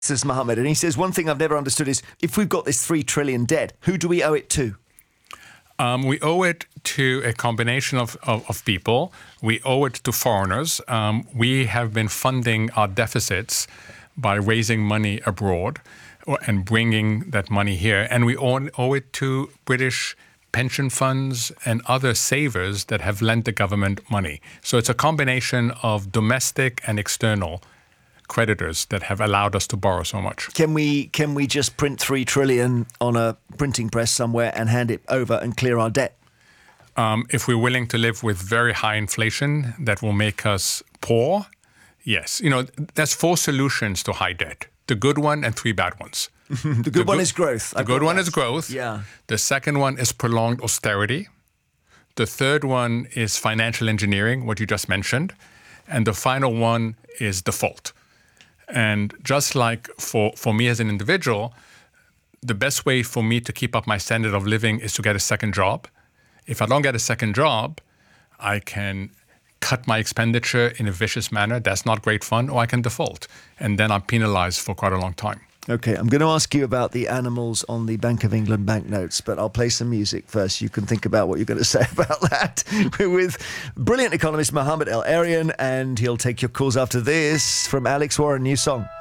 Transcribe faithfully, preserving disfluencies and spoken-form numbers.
Says Mohammed, and he says, one thing I've never understood is if we've got this three trillion debt, who do we owe it to? Um, we owe it to a combination of, of, of people. We owe it to foreigners. Um, we have been funding our deficits by raising money abroad or, and bringing that money here. And we owe, owe it to British pension funds and other savers that have lent the government money. So it's a combination of domestic and external creditors that have allowed us to borrow so much. Can we can we just print three trillion on a printing press somewhere and hand it over and clear our debt? Um, if we're willing to live with very high inflation that will make us poor, yes. You know, there's four solutions to high debt. The good one and three bad ones. the good the one good, is growth. The I've good one that. is growth. Yeah. The second one is prolonged austerity. The third one is financial engineering, what you just mentioned. And the final one is default. And just like for, for me as an individual, the best way for me to keep up my standard of living is to get a second job. If I don't get a second job, I can cut my expenditure in a vicious manner. That's not great fun. Or I can default. And then I'm penalized for quite a long time. Okay, I'm going to ask you about the animals on the Bank of England banknotes, but I'll play some music first. You can think about what you're going to say about that. We're with brilliant economist Mohammed El-Erian, and he'll take your calls after this from Alex Warren, new song.